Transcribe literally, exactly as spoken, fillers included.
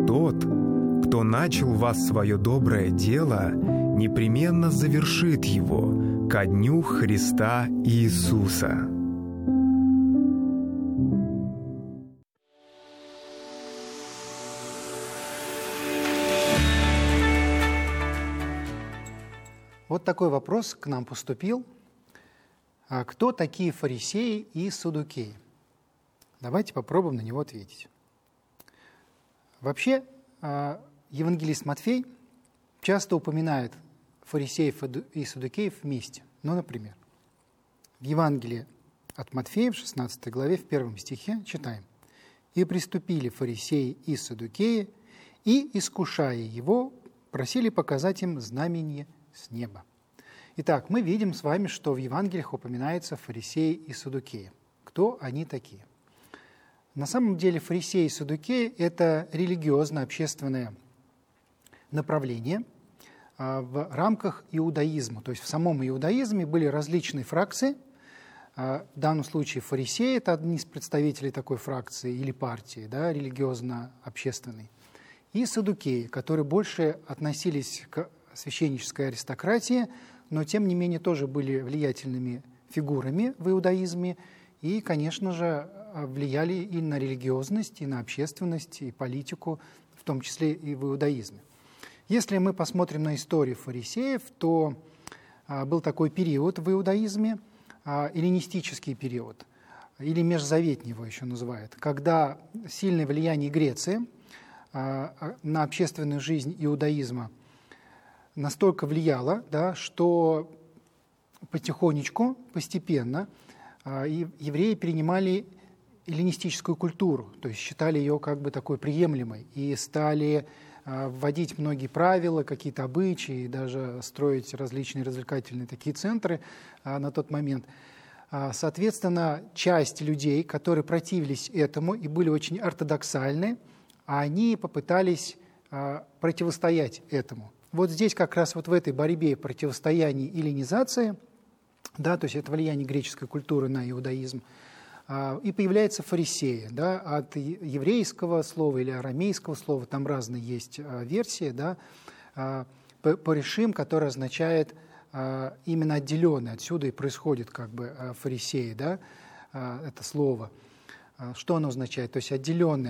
тот, кто начал в вас свое доброе дело, непременно завершит его ко дню Христа Иисуса». Вот такой вопрос к нам поступил. Кто такие фарисеи и саддукеи? Давайте попробуем на него ответить. Вообще, евангелист Матфей часто упоминает фарисеев и саддукеев вместе. Ну, например, в Евангелии от Матфея в шестнадцатой главе, в первом стихе читаем: «И приступили фарисеи и саддукеи, и, искушая его, просили показать им знамение с неба». Итак, мы видим с вами, что в Евангелиях упоминаются фарисеи и саддукеи. Кто они такие? На самом деле фарисеи и саддукеи – это религиозно-общественное направление в рамках иудаизма. То есть в самом иудаизме были различные фракции. В данном случае фарисеи – это одни из представителей такой фракции или партии, да, религиозно-общественной. И саддукеи, которые больше относились к священнической аристократии, но тем не менее тоже были влиятельными фигурами в иудаизме и, конечно же, влияли и на религиозность, и на общественность, и политику, в том числе и в иудаизме. Если мы посмотрим на историю фарисеев, то а, был такой период в иудаизме, а, эллинистический период, или межзаветний его еще называют, когда сильное влияние Греции а, на общественную жизнь иудаизма настолько влияло, да, что потихонечку, постепенно а, евреи перенимали эллинистическую культуру, то есть считали ее как бы такой приемлемой и стали а, вводить многие правила, какие-то обычаи, даже строить различные развлекательные такие центры а, на тот момент. А, соответственно, часть людей, которые противились этому и были очень ортодоксальны, они попытались а, противостоять этому. Вот здесь как раз вот в этой борьбе противостояния эллинизации, да, то есть это влияние греческой культуры на иудаизм, и появляется фарисеи, да, от еврейского слова или арамейского слова, там разные есть версии, да, паришим, который означает именно отделенный, отсюда и происходит как бы фарисеи, да, это слово. Что оно означает? То есть отделенный